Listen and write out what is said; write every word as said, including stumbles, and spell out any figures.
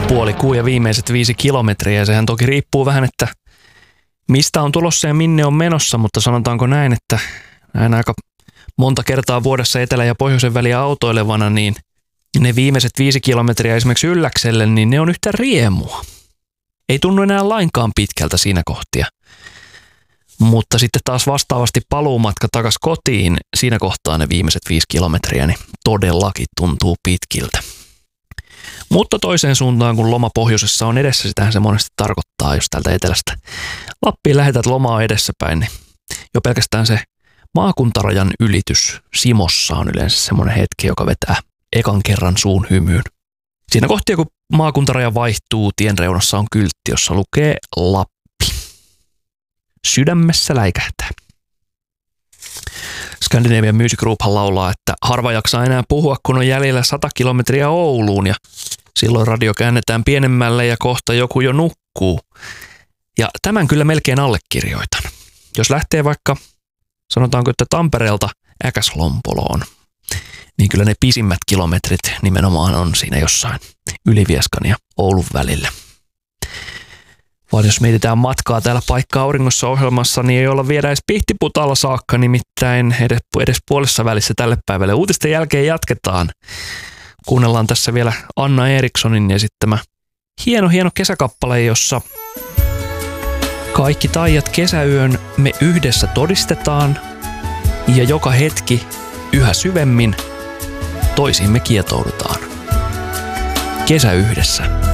puoli kuu ja viimeiset viisi kilometriä. Ja sehän toki riippuu vähän, että mistä on tulossa ja minne on menossa, mutta sanotaanko näin, että näin aika monta kertaa vuodessa etelä- ja pohjoisen väliä autoilevana, niin ne viimeiset viisi kilometriä esimerkiksi Ylläkselle, niin ne on yhtä riemua. Ei tunnu enää lainkaan pitkältä siinä kohtia. Mutta sitten taas vastaavasti paluumatka takas kotiin, siinä kohtaa ne viimeiset viisi kilometriä, niin todellakin tuntuu pitkiltä. Mutta toiseen suuntaan, kun loma pohjoisessa on edessä, sitähän se monesti tarkoittaa, jos täältä etelästä Lappiin lähetät lomaa edessäpäin, niin jo pelkästään se maakuntarajan ylitys Simossa on yleensä semmoinen hetki, joka vetää ekan kerran suun hymyyn. Siinä kohtia, kun maakuntaraja vaihtuu, tien reunassa on kyltti, jossa lukee Lappi. Sydämessä läikähtää. Scandinavian Music Grouphan laulaa, että harva jaksaa enää puhua, kun on jäljellä sata kilometriä Ouluun ja silloin radio käännetään pienemmälle ja kohta joku jo nukkuu. Ja tämän kyllä melkein allekirjoitan. Jos lähtee vaikka, sanotaanko, että Tampereelta Äkäslompoloon, niin kyllä ne pisimmät kilometrit nimenomaan on siinä jossain Ylivieskan ja Oulun välillä. Vaan jos mietitään matkaa täällä Paikka auringossa -ohjelmassa, niin ei olla vielä edes Pihtiputaalla saakka, nimittäin edes, edes puolessa välissä tälle päivälle. Uutisten jälkeen jatketaan. Kuunnellaan tässä vielä Anna Erikssonin esittämä hieno, hieno kesäkappale, jossa kaikki taijat kesäyön me yhdessä todistetaan ja joka hetki yhä syvemmin toisiimme kietoudutaan. Kesä yhdessä.